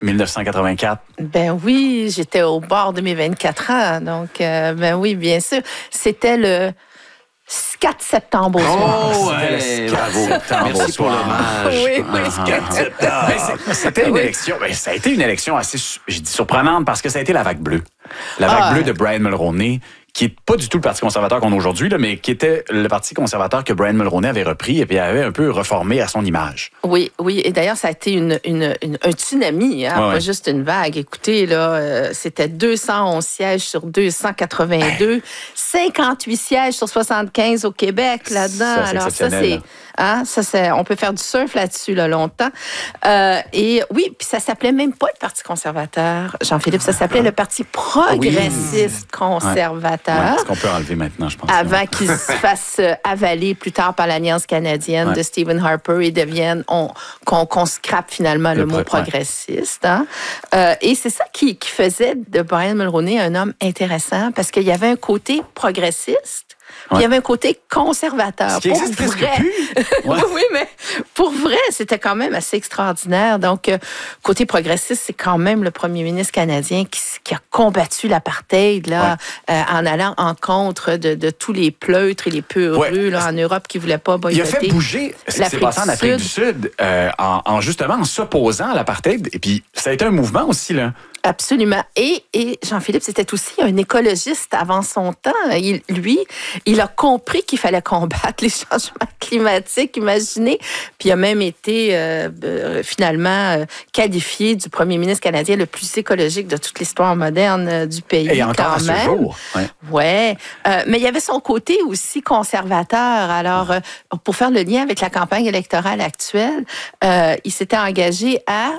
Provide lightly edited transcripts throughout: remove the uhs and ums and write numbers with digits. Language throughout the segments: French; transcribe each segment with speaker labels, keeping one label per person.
Speaker 1: 1984.
Speaker 2: Ben oui, j'étais au bord de mes 24 ans. Donc, ben oui, bien sûr. C'était le 4 septembre au soir.
Speaker 3: Oh, ouais, bravo. Merci pour l'hommage.
Speaker 2: Oui, oui.
Speaker 3: 4 septembre.
Speaker 1: C'était une élection. Ça a été une élection assez, je dis surprenante, parce que ça a été la vague bleue. La vague bleue de Brian Mulroney, qui n'est pas du tout le Parti conservateur qu'on a aujourd'hui, là, mais qui était le Parti conservateur que Brian Mulroney avait repris et puis avait un peu reformé à son image.
Speaker 2: Oui, oui. Et d'ailleurs, ça a été un tsunami, hein, pas juste une vague. Écoutez, là, c'était 211 sièges sur 282, 58 sièges sur 75 au Québec là-dedans.
Speaker 1: Ça,
Speaker 2: alors ça, c'est, on peut faire du surf là-dessus là, longtemps. Et oui, puis ça s'appelait même pas le Parti conservateur, Jean-Philippe, ça s'appelait le Parti progressiste conservateur.
Speaker 1: Ouais, ce qu'on peut enlever maintenant, je pense.
Speaker 2: Avant qu'il se fasse avaler plus tard par l'Alliance canadienne de Stephen Harper et devienne, qu'on scrape finalement le mot progressiste. Hein? Et c'est ça qui faisait de Brian Mulroney un homme intéressant parce qu'il y avait un côté progressiste. Puis il y avait un côté conservateur.
Speaker 1: Ce qui existe presque plus.
Speaker 2: Oui, mais pour vrai, c'était quand même assez extraordinaire. Donc, côté progressiste, c'est quand même le premier ministre canadien qui a combattu l'apartheid là, en allant en contre de tous les pleutres et les peureux là, en Europe qui ne voulaient pas boycotter.
Speaker 1: Il a fait bouger ce qui s'est passé en Afrique du Sud justement en s'opposant à l'apartheid. Et puis, ça a été un mouvement aussi, là.
Speaker 2: Absolument. Et Jean-Philippe, c'était aussi un écologiste avant son temps. Il a compris qu'il fallait combattre les changements climatiques, imaginez. Puis il a même été finalement qualifié du premier ministre canadien le plus écologique de toute l'histoire moderne du pays.
Speaker 1: Et encore
Speaker 2: quand même.
Speaker 1: À ce jour.
Speaker 2: Ouais. Mais il y avait son côté aussi conservateur. Alors, pour faire le lien avec la campagne électorale actuelle, il s'était engagé à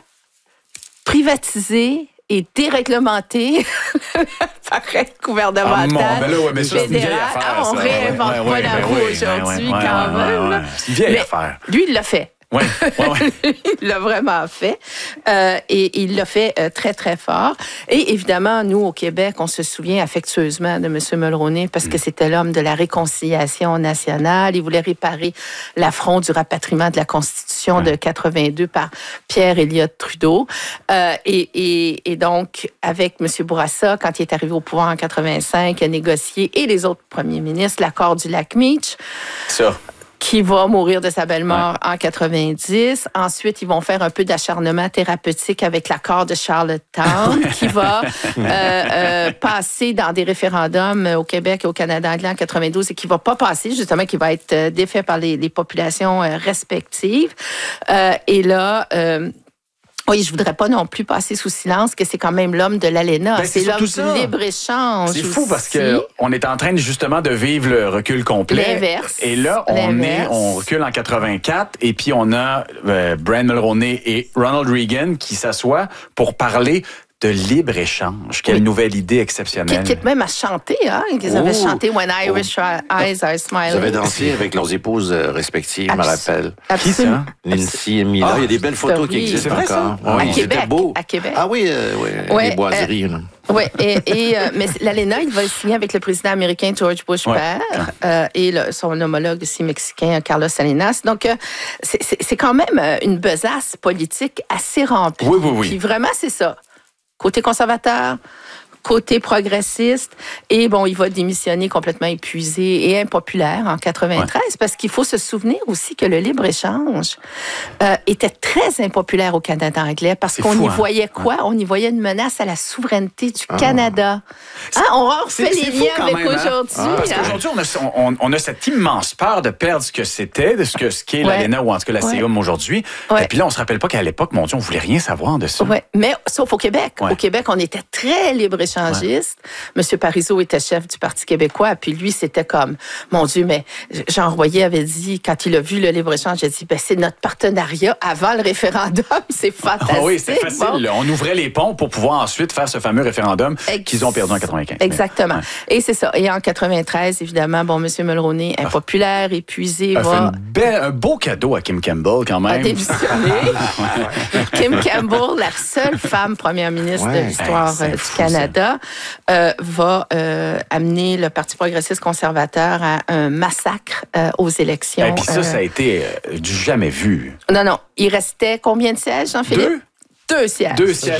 Speaker 2: privatiser et déréglementer l'appareil gouvernemental fédéral. On réinvente pas la roue aujourd'hui quand même.
Speaker 1: C'est une vieille affaire.
Speaker 2: Lui, il l'a fait.
Speaker 1: Oui.
Speaker 2: Il l'a vraiment fait. Et il l'a fait très, très fort. Et évidemment, nous, au Québec, on se souvient affectueusement de M. Mulroney parce que c'était l'homme de la réconciliation nationale. Il voulait réparer l'affront du rapatriement de la Constitution de 82 par Pierre Elliott Trudeau. Et donc, avec M. Bourassa, quand il est arrivé au pouvoir en 85, il a négocié, et les autres premiers ministres, l'accord du lac Meach.
Speaker 1: Ça.
Speaker 2: Qui va mourir de sa belle mort en 90. Ensuite, ils vont faire un peu d'acharnement thérapeutique avec l'accord de Charlottetown, qui va passer dans des référendums au Québec et au Canada anglais en 92 et qui va pas passer, justement, qui va être défait par les populations respectives. Et là... oui, je voudrais pas non plus passer sous silence que c'est quand même l'homme de l'ALENA.
Speaker 1: Ben,
Speaker 2: c'est l'homme du libre-échange.
Speaker 1: C'est fou parce qu'on est en train justement de vivre le recul complet.
Speaker 2: L'inverse.
Speaker 1: Et là, on recule en 84 et puis on a Brian Mulroney et Ronald Reagan qui s'assoient pour parler de libre-échange. Quelle nouvelle idée exceptionnelle.
Speaker 2: Qui est même à chanter, hein? Ils avaient chanté When Irish Eyes Are Smiling.
Speaker 3: Ils avaient dansé avec leurs épouses respectives, je me rappelle.
Speaker 1: Qui ça?
Speaker 3: Lindsay et Mila. Il y a des belles photos qui existent encore.
Speaker 2: À Québec. À Québec.
Speaker 3: Ah oui, les boiseries.
Speaker 2: Oui, mais l'ALENA, il va signer avec le président américain George Bush père et son homologue aussi mexicain Carlos Salinas. Donc, c'est quand même une besace politique assez remplie.
Speaker 1: Oui.
Speaker 2: Puis vraiment, c'est ça. Côté conservateur, côté progressiste. Et bon, il va démissionner complètement épuisé et impopulaire en 93 parce qu'il faut se souvenir aussi que le libre-échange était très impopulaire au Canada anglais parce qu'on y voyait quoi? On y voyait une menace à la souveraineté du Canada. On refait les liens avec aujourd'hui.
Speaker 1: Parce qu'aujourd'hui, on a cette immense peur de perdre ce que c'était, de ce qu'est l'ALENA ou en tout cas la CIUM aujourd'hui. Et puis là, on se rappelle pas qu'à l'époque, mon Dieu, on voulait rien savoir de ça.
Speaker 2: Oui, mais sauf au Québec. Au Québec, on était très libre-échangiste. Monsieur Parizeau était chef du Parti québécois, puis lui, c'était comme, mon Dieu, mais Jean Royer avait dit, quand il a vu le libre-échange, il a dit, c'est notre partenariat avant le référendum, c'est fantastique.
Speaker 1: Oui, c'est facile. Bon. On ouvrait les ponts pour pouvoir ensuite faire ce fameux référendum qu'ils ont perdu en 95.
Speaker 2: Exactement. Et c'est ça. Et en 93, évidemment, monsieur Mulroney, impopulaire, épuisé,
Speaker 1: va... un beau cadeau à Kim Campbell, quand même.
Speaker 2: A démissionné. Kim Campbell, la seule femme première ministre de l'histoire du Canada, va amener le Parti progressiste conservateur à un massacre aux élections.
Speaker 1: Et puis ça a été du jamais vu.
Speaker 2: Non. Il restait combien de sièges, Jean-Philippe? 2 sièges.
Speaker 1: 2 sièges.